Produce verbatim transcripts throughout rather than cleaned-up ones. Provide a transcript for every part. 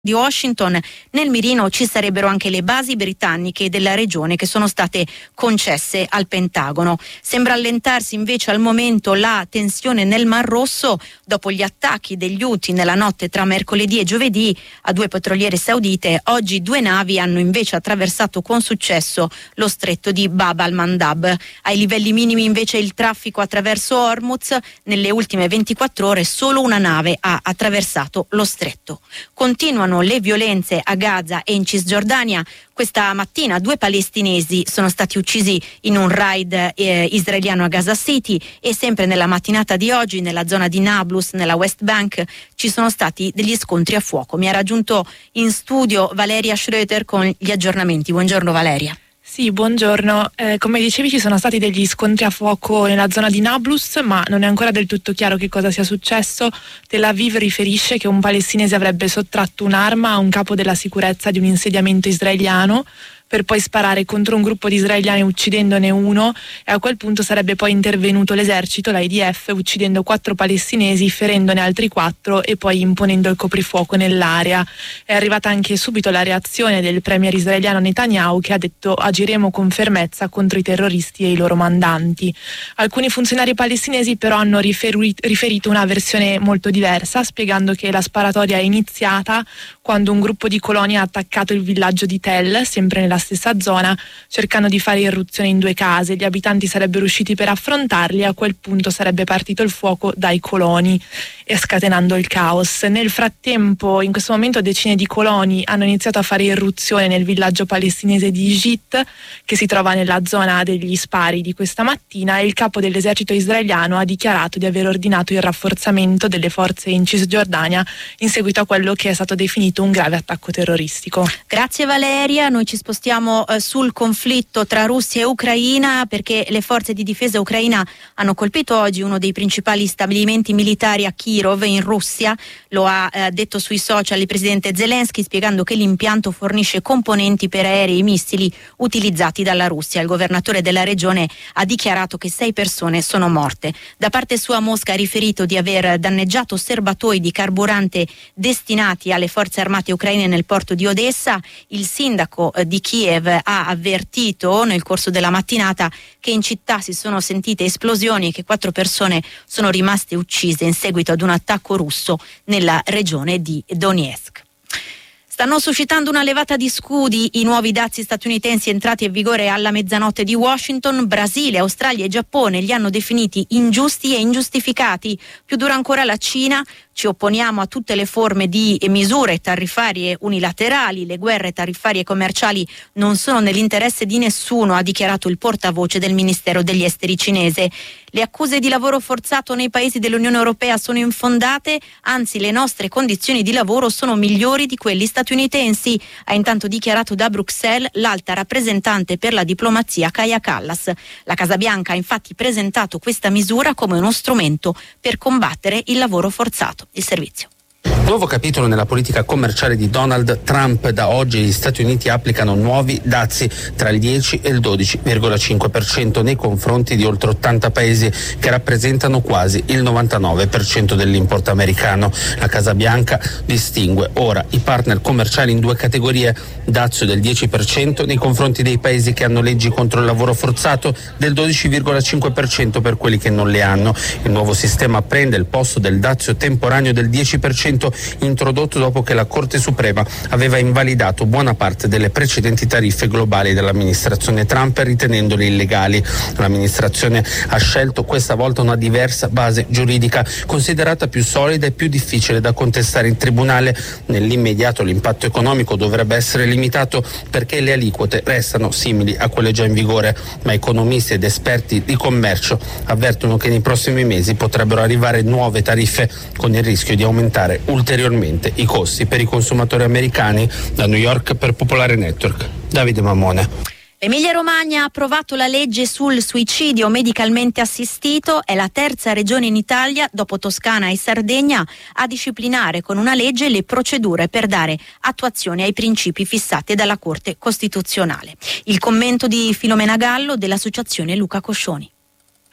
di Washington. Nel mirino ci sarebbero anche le basi britanniche della regione che sono state concesse al Pentagono. Sembra allentarsi invece al momento la tensione nel Mar Rosso dopo gli attacchi degli Houthi nella notte tra mercoledì e giovedì a due petroliere saudite. Oggi due navi hanno invece attraversato con successo lo stretto di Bab al-Mandab. Ai livelli minimi invece il traffico attraverso Hormuz. Nelle ultime ventiquattro ore solo una nave ha attraversato lo stretto. Continuano le violenze a Gaza e in Cisgiordania. Questa mattina due palestinesi sono stati uccisi in un raid eh, israeliano a Gaza City, e sempre nella mattinata di oggi nella zona di Nablus, nella West Bank, ci sono stati degli scontri a fuoco. Mi ha raggiunto in studio Valeria Schröter con gli aggiornamenti. Buongiorno Valeria. Sì, buongiorno. Eh, come dicevi, ci sono stati degli scontri a fuoco nella zona di Nablus, ma non è ancora del tutto chiaro che cosa sia successo. Tel Aviv riferisce che un palestinese avrebbe sottratto un'arma a un capo della sicurezza di un insediamento israeliano, per poi sparare contro un gruppo di israeliani uccidendone uno, e a quel punto sarebbe poi intervenuto l'esercito, l'A I D F, uccidendo quattro palestinesi, ferendone altri quattro e poi imponendo il coprifuoco nell'area. È arrivata anche subito la reazione del premier israeliano Netanyahu, che ha detto: agiremo con fermezza contro i terroristi e i loro mandanti. Alcuni funzionari palestinesi però hanno riferi- riferito una versione molto diversa, spiegando che la sparatoria è iniziata quando un gruppo di coloni ha attaccato il villaggio di Tel, sempre nella stessa zona, cercando di fare irruzione in due case. Gli abitanti sarebbero usciti per affrontarli e a quel punto sarebbe partito il fuoco dai coloni e scatenando il caos. Nel frattempo, in questo momento, decine di coloni hanno iniziato a fare irruzione nel villaggio palestinese di Jit, che si trova nella zona degli spari di questa mattina, e il capo dell'esercito israeliano ha dichiarato di aver ordinato il rafforzamento delle forze in Cisgiordania in seguito a quello che è stato definito un grave attacco terroristico. Grazie Valeria, noi ci spostiamo eh, sul conflitto tra Russia e Ucraina, perché le forze di difesa ucraina hanno colpito oggi uno dei principali stabilimenti militari a Kirov in Russia. Lo ha eh, detto sui social il presidente Zelensky, spiegando che l'impianto fornisce componenti per aerei e missili utilizzati dalla Russia. Il governatore della regione ha dichiarato che sei persone sono morte. Da parte sua Mosca ha riferito di aver danneggiato serbatoi di carburante destinati alle forze armate ucraine nel porto di Odessa. Il sindaco eh, di Kiev ha avvertito nel corso della mattinata che in città si sono sentite esplosioni e che quattro persone sono rimaste uccise in seguito ad un attacco russo nella regione di Donetsk. Stanno suscitando una levata di scudi i nuovi dazi statunitensi entrati in vigore alla mezzanotte di Washington. Brasile, Australia e Giappone li hanno definiti ingiusti e ingiustificati. Più dura ancora la Cina. Ci opponiamo a tutte le forme di misure tariffarie unilaterali. Le guerre tariffarie e commerciali non sono nell'interesse di nessuno, ha dichiarato il portavoce del Ministero degli Esteri cinese. Le accuse di lavoro forzato nei paesi dell'Unione Europea sono infondate, anzi le nostre condizioni di lavoro sono migliori di quelli statunitensi, ha intanto dichiarato da Bruxelles l'alta rappresentante per la diplomazia Kaja Kallas. La Casa Bianca ha infatti presentato questa misura come uno strumento per combattere il lavoro forzato. Il servizio. Nuovo capitolo nella politica commerciale di Donald Trump. Da oggi gli Stati Uniti applicano nuovi dazi tra il dieci e il dodici virgola cinque per cento nei confronti di oltre ottanta paesi che rappresentano quasi il novantanove per cento dell'import americano. La Casa Bianca distingue ora i partner commerciali in due categorie: dazio del dieci per cento nei confronti dei paesi che hanno leggi contro il lavoro forzato, del dodici virgola cinque per cento per quelli che non le hanno. Il nuovo sistema prende il posto del dazio temporaneo del dieci per cento introdotto dopo che la Corte Suprema aveva invalidato buona parte delle precedenti tariffe globali dell'amministrazione Trump, ritenendole illegali. L'amministrazione ha scelto questa volta una diversa base giuridica, considerata più solida e più difficile da contestare in tribunale. Nell'immediato l'impatto economico dovrebbe essere limitato perché le aliquote restano simili a quelle già in vigore, ma economisti ed esperti di commercio avvertono che nei prossimi mesi potrebbero arrivare nuove tariffe, con il rischio di aumentare ulteriormente i costi per i consumatori americani. Da New York per Popolare Network, Davide Mammone. Emilia Romagna ha approvato la legge sul suicidio medicalmente assistito. È la terza regione in Italia, dopo Toscana e Sardegna, a disciplinare con una legge le procedure per dare attuazione ai principi fissati dalla Corte Costituzionale. Il commento di Filomena Gallo dell'associazione Luca Coscioni.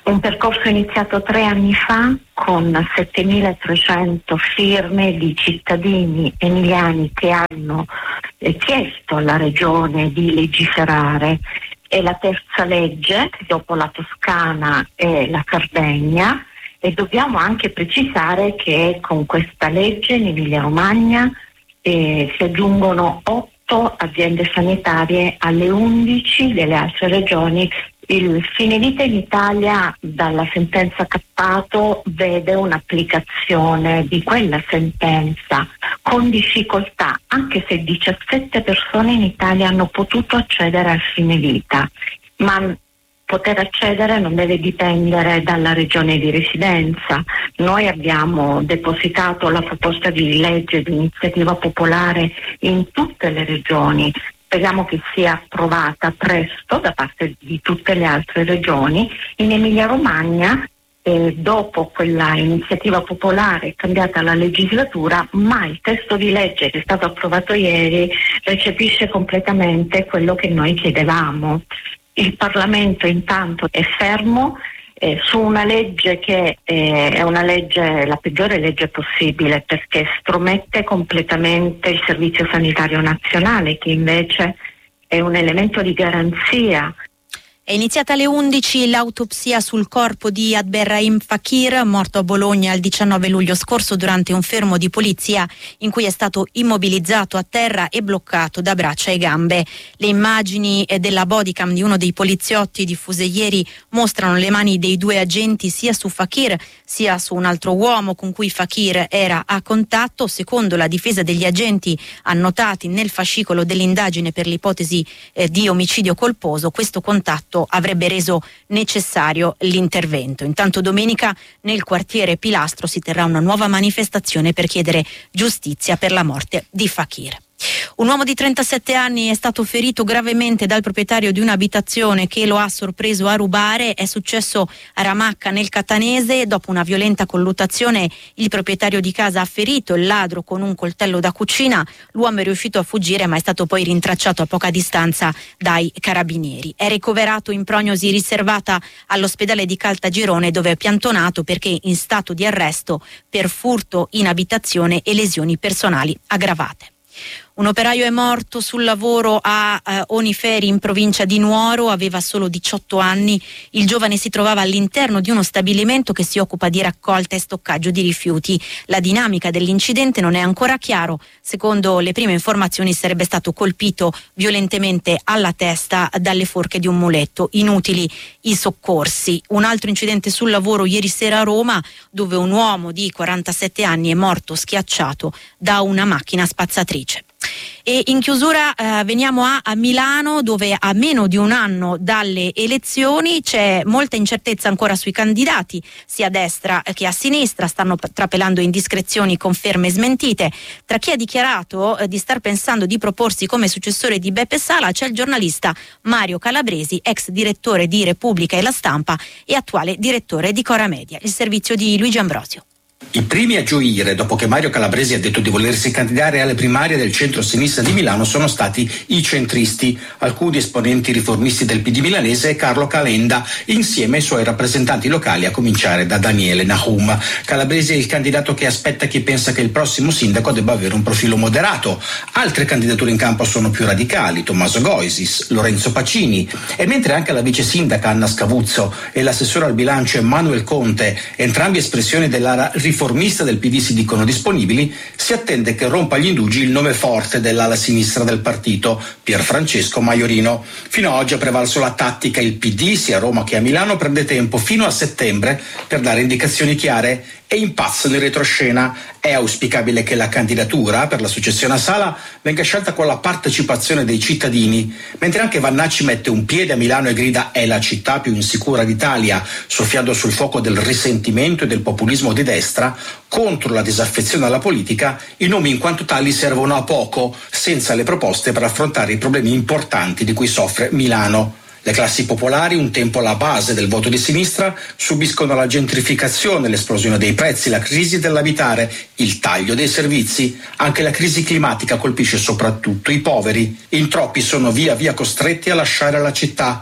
Un percorso iniziato tre anni fa con settemilatrecento firme di cittadini emiliani che hanno eh, chiesto alla Regione di legiferare. È la terza legge dopo la Toscana e la Sardegna, e dobbiamo anche precisare che con questa legge in Emilia Romagna eh, si aggiungono otto aziende sanitarie alle undici delle altre regioni. Il fine vita in Italia dalla sentenza Cappato vede un'applicazione di quella sentenza con difficoltà, anche se diciassette persone in Italia hanno potuto accedere al fine vita, ma poter accedere non deve dipendere dalla regione di residenza. Noi abbiamo depositato la proposta di legge di iniziativa popolare in tutte le regioni. Speriamo che sia approvata presto da parte di tutte le altre regioni. In Emilia Romagna, eh, dopo quella iniziativa popolare, è cambiata la legislatura, ma il testo di legge che è stato approvato ieri recepisce completamente quello che noi chiedevamo. Il Parlamento intanto è fermo eh, su una legge che eh, è una legge, la peggiore legge possibile, perché stromette completamente il Servizio Sanitario Nazionale, che invece è un elemento di garanzia. È iniziata alle undici l'autopsia sul corpo di Abderrahim Fakir, morto a Bologna il diciannove luglio scorso durante un fermo di polizia in cui è stato immobilizzato a terra e bloccato da braccia e gambe. Le immagini della bodycam di uno dei poliziotti diffuse ieri mostrano le mani dei due agenti sia su Fakir sia su un altro uomo con cui Fakir era a contatto. Secondo la difesa degli agenti annotati nel fascicolo dell'indagine per l'ipotesi eh, di omicidio colposo, questo contatto avrebbe reso necessario l'intervento. Intanto domenica nel quartiere Pilastro si terrà una nuova manifestazione per chiedere giustizia per la morte di Fakir. Un uomo di trentasette anni è stato ferito gravemente dal proprietario di un'abitazione che lo ha sorpreso a rubare. È successo a Ramacca nel Catanese. Dopo una violenta colluttazione il proprietario di casa ha ferito il ladro con un coltello da cucina. L'uomo è riuscito a fuggire, ma è stato poi rintracciato a poca distanza dai carabinieri. È ricoverato in prognosi riservata all'ospedale di Caltagirone, dove è piantonato perché in stato di arresto per furto in abitazione e lesioni personali aggravate. Un operaio è morto sul lavoro a eh, Oniferi in provincia di Nuoro, aveva solo diciotto anni. Il giovane si trovava all'interno di uno stabilimento che si occupa di raccolta e stoccaggio di rifiuti. La dinamica dell'incidente non è ancora chiaro. Secondo le prime informazioni sarebbe stato colpito violentemente alla testa dalle forche di un muletto. Inutili i soccorsi. Un altro incidente sul lavoro ieri sera a Roma, dove un uomo di quarantasette anni è morto schiacciato da una macchina spazzatrice. E in chiusura eh, veniamo a, a Milano, dove a meno di un anno dalle elezioni c'è molta incertezza ancora sui candidati, sia a destra che a sinistra. Stanno trapelando indiscrezioni, conferme e smentite. Tra chi ha dichiarato eh, di star pensando di proporsi come successore di Beppe Sala c'è il giornalista Mario Calabresi, ex direttore di Repubblica e La Stampa e attuale direttore di Cora Media, il servizio di Luigi Ambrosio. I primi a gioire dopo che Mario Calabresi ha detto di volersi candidare alle primarie del centro-sinistra di Milano sono stati i centristi, alcuni esponenti riformisti del P D milanese e Carlo Calenda, insieme ai suoi rappresentanti locali, a cominciare da Daniele Nahum. Calabresi è il candidato che aspetta chi pensa che il prossimo sindaco debba avere un profilo moderato. Altre candidature in campo sono più radicali: Tommaso Goisis, Lorenzo Pacini, e mentre anche la vice sindaca Anna Scavuzzo e l'assessore al bilancio Emanuel Conte, entrambi espressioni dell'ala riformista del P D, si dicono disponibili, si attende che rompa gli indugi il nome forte dell'ala sinistra del partito, Pierfrancesco Maiorino. Fino ad oggi ha prevalso la tattica: il P D, sia a Roma che a Milano, prende tempo fino a settembre per dare indicazioni chiare e impazzo in retroscena. È auspicabile che la candidatura per la successione a Sala venga scelta con la partecipazione dei cittadini, mentre anche Vannacci mette un piede a Milano e grida «è la città più insicura d'Italia», soffiando sul fuoco del risentimento e del populismo di destra. Contro la disaffezione alla politica, i nomi in quanto tali servono a poco, senza le proposte per affrontare i problemi importanti di cui soffre Milano. Le classi popolari, un tempo la base del voto di sinistra, subiscono la gentrificazione, l'esplosione dei prezzi, la crisi dell'abitare, il taglio dei servizi. Anche la crisi climatica colpisce soprattutto i poveri. In troppi sono via via costretti a lasciare la città.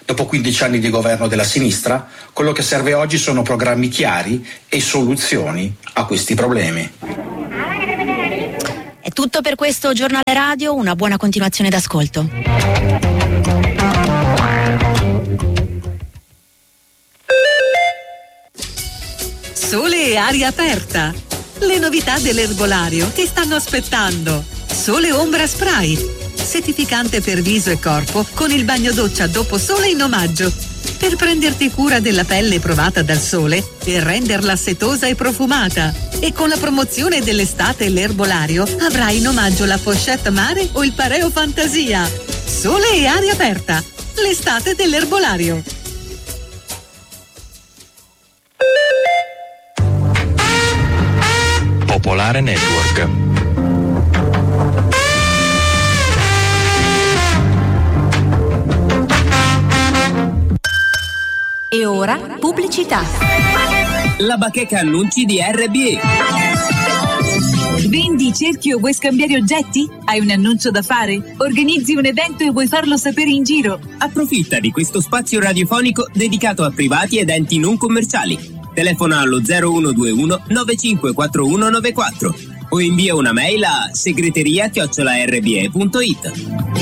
Dopo quindici anni di governo della sinistra, quello che serve oggi sono programmi chiari e soluzioni a questi problemi. È tutto per questo giornale radio, una buona continuazione d'ascolto. Sole e aria aperta. Le novità dell'erbolario ti stanno aspettando. Sole Ombra Spray, settificante per viso e corpo con il bagno doccia dopo sole in omaggio. Per prenderti cura della pelle provata dal sole e renderla setosa e profumata. E con la promozione dell'estate e l'erbolario avrai in omaggio la pochette mare o il pareo fantasia. Sole e aria aperta. L'estate dell'erbolario. Popolare Network. E ora pubblicità. La bacheca annunci di R B E. Vendi, cerchi o vuoi scambiare oggetti? Hai un annuncio da fare? Organizzi un evento e vuoi farlo sapere in giro? Approfitta di questo spazio radiofonico dedicato a privati ed enti non commerciali. Telefona allo zero uno due uno nove cinque quattro uno nove quattro o invia una mail a segreteria chiocciola r b e punto i t.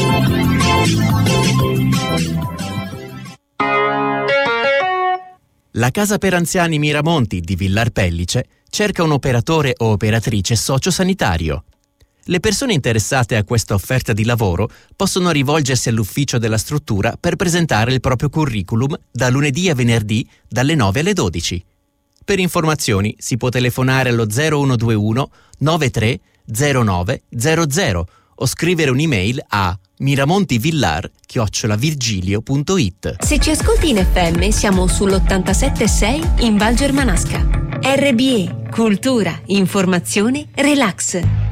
La Casa per Anziani Miramonti di Villar Pellice cerca un operatore o operatrice sociosanitario. Le persone interessate a questa offerta di lavoro possono rivolgersi all'ufficio della struttura per presentare il proprio curriculum da lunedì a venerdì dalle nove alle dodici. Per informazioni si può telefonare allo zero uno due uno nove tre zero nove zero zero o scrivere un'email a miramontivillar chiocciola virgilio punto i t. Se ci ascolti in F M siamo sull'ottantasette sei in Val Germanasca. R B E, cultura, informazione, relax.